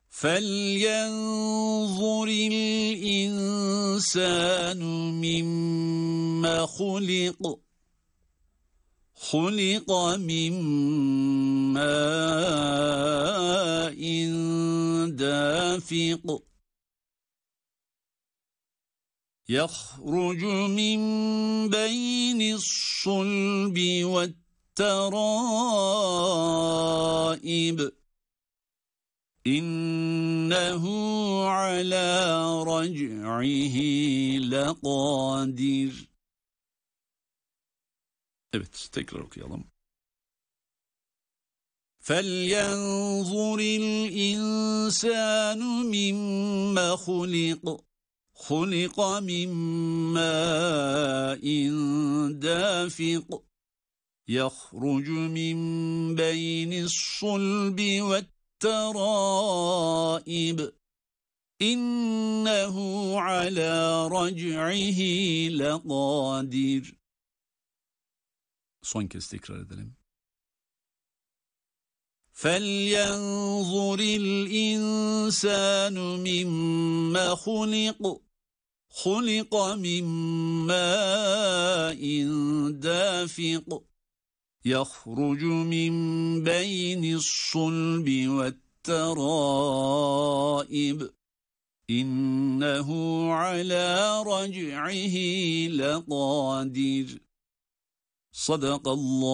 فلينظر الإنسان مما خلق خلق من ماء دافق يخرج من بين الصلب والترائب إنه على رجعه لقادر. Evet, tekrar okuyalım. فَلْيَنْظُرِ الْإِنْسَانُ مِمَّا خُلِقَ خُلِقَ مِنْ مَاءٍ دَافِقٍ يَخْرُجُ مِنْ بَيْنِ الصُّلْبِ والترائب إنه على رجعه لقادر. Son kez tekrar edelim. فَلْيَنْظُرِ الْإِنْسَانُ مِمَّا خُلِقَ خُلِقَ مِنْ مَاءٍ دَافِقٍ يَخْرُجُ مِنْ بَيْنِ الصُّلْبِ والترائب إنه على رجعه لقادر. صدق الله.